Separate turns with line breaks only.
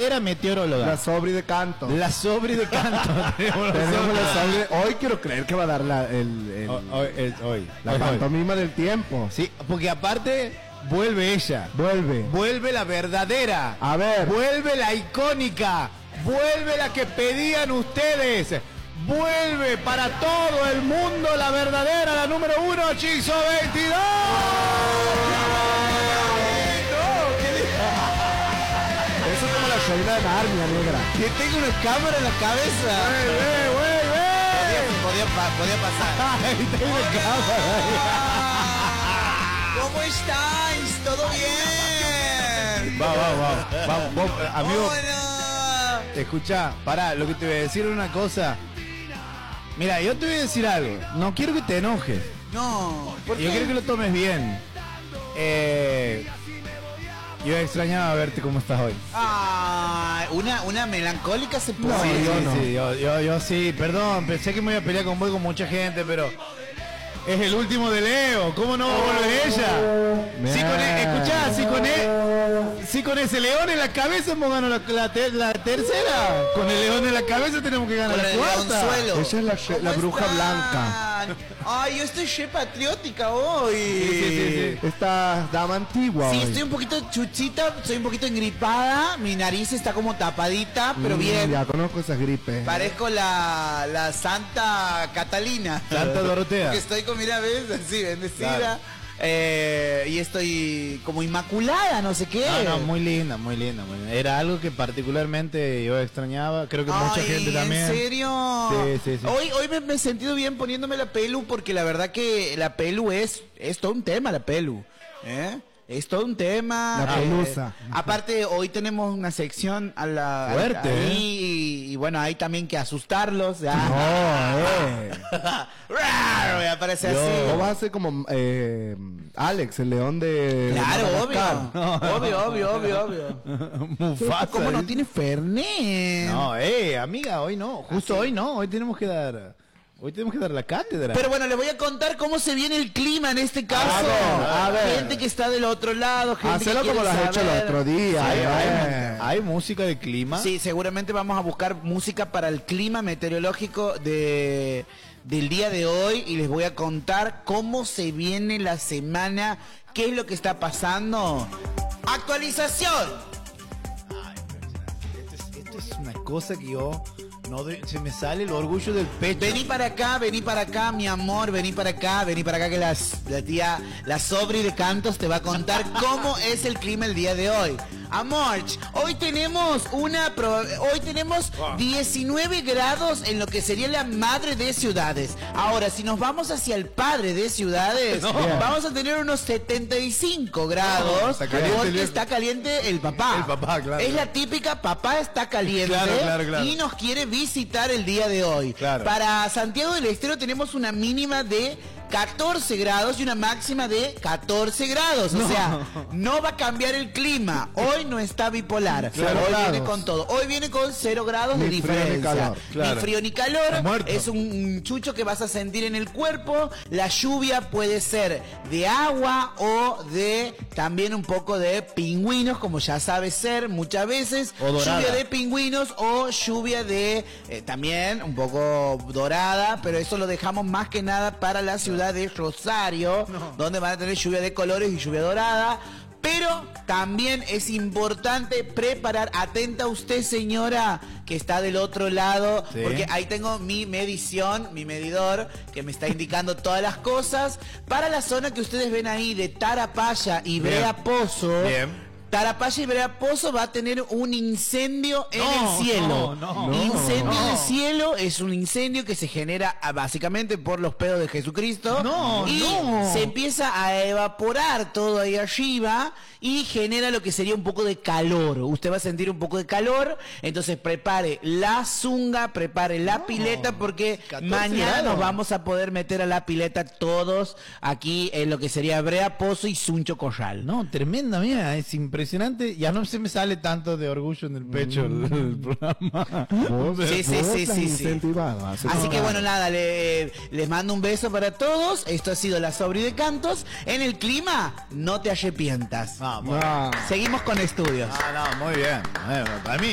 verdadera meteoróloga.
La Sobri de canto.
La Sobri de canto.
Tenemos la Sobri. Hoy quiero creer que va a dar la pantomima del tiempo.
Sí, porque aparte vuelve ella. Vuelve la verdadera.
A ver.
Vuelve la icónica. Vuelve la que pedían ustedes. Vuelve para todo el mundo la verdadera, la número 1, Chizo 22.
Eso es como la reina de Narnia, negra.
Que tengo una cámara en la cabeza. Podía pasar. Ahí tengo una cámara.
¿Cómo estáis? ¿Todo bien?
Vamos, amigo.
Hola.
Escuchá, pará, lo que te voy a decir es una cosa. Mira, yo te voy a decir algo. No quiero que te enojes.
No, ¿por
Yo
qué?
quiero que lo tomes bien. Yo extrañaba verte cómo estás hoy.
Ah, una melancólica se puede.
Yo sí, perdón, pensé que me iba a pelear con vos y con mucha gente, pero es el último de Leo, ¿cómo no va a volver ella? Si con ese león en la cabeza hemos ganado la tercera, con el león en la cabeza tenemos que ganar
Con
la
el
cuarta.
leonzuelo.
Ella es la bruja
están?
blanca.
Ay, yo estoy re patriótica hoy.
Sí.
Esta dama antigua.
Sí,
hoy.
estoy un poquito chuchita, estoy un poquito engripada, mi nariz está como tapadita, pero bien.
Ya conozco esas gripes.
Parezco la Santa Catalina.
Santa Dorotea.
Que estoy con, mira, ves, así, bendecida. Y estoy como inmaculada, no sé qué.
No, muy linda. Era algo que particularmente yo extrañaba, creo que mucha gente también.
¿En serio?
Sí.
Hoy me he sentido bien poniéndome la pelu, porque la verdad que la pelu es todo un tema, la pelu. Es todo un tema.
La pelusa.
Aparte, hoy tenemos una sección a la
Fuerte,
ahí, y bueno, hay también que asustarlos.
No,
Me aparece así.
O vas a ser como Alex, el león de
Claro,
Madagascar.
obvio.
Mufasa.
¿Cómo no tiene Fernet?
No, amiga, hoy no. Justo hoy no. Hoy tenemos que dar la cátedra.
Pero bueno, les voy a contar cómo se viene el clima en este caso.
A ver.
Gente que está del otro lado, gente
Hacelo
que
como lo
quiere
has hecho el
saber.
otro día.
¿Hay música de clima?
Sí, seguramente vamos a buscar música para el clima meteorológico del día de hoy y les voy a contar cómo se viene la semana, qué es lo que está pasando. Actualización.
Esto es una cosa que yo se me sale el orgullo del pecho.
Vení para acá, mi amor, vení para acá que la tía, la Sobri de Cantos te va a contar cómo es el clima el día de hoy. Amor, hoy tenemos 19 grados en lo que sería la madre de ciudades. Ahora, si nos vamos hacia el padre de ciudades, vamos a tener unos 75 grados,
está caliente,
porque
viejo.
está caliente el papá.
El papá, claro.
Es la típica papá está caliente
Claro.
y nos quiere visitar el día de hoy.
Claro.
Para Santiago del Estero tenemos una mínima de 14 grados y una máxima de 14 grados. O sea, no va a cambiar el clima. Hoy no está bipolar.
Claro,
Hoy
grados.
viene con todo. Hoy viene con 0 grados de
Ni frío ni
diferencia.
calor,
claro.
Ni frío ni
Está
calor.
muerto.
Es un chucho que vas a sentir en el cuerpo. La lluvia puede ser de agua o de también un poco de pingüinos, como ya sabe ser muchas veces.
O dorada.
Lluvia de pingüinos o lluvia de también un poco dorada, pero eso lo dejamos más que nada para la ciudad de Rosario, donde van a tener lluvia de colores y lluvia dorada. Pero también es importante preparar, atenta usted, señora, que está del otro lado,
Sí.
porque ahí tengo mi medición, mi medidor, que me está indicando todas las cosas. Para la zona que ustedes ven ahí de Tarapaya y
Bien.
Brea Pozo,
Bien.
Tarapaya y Brea Pozo va a tener un incendio en el cielo. Incendio en el cielo es un incendio que se genera básicamente por los pedos de Jesucristo. Se empieza a evaporar todo ahí arriba y genera lo que sería un poco de calor. Usted va a sentir un poco de calor, entonces prepare la zunga, prepare la pileta, porque
14
mañana
grados.
nos vamos a poder meter a la pileta todos aquí en lo que sería Brea Pozo y Suncho Corral.
No, tremenda, mía, es impresionante. Ya no se me sale tanto de orgullo en el pecho el programa.
Vos
Sí.
estás incentivado a hacer
Así que
programa.
bueno, nada, les mando un beso para todos. Esto ha sido la Sobri de Cantos. En el clima, no te arrepientas.
Vamos.
Ah.
Seguimos con estudios.
No, muy bien. Para mí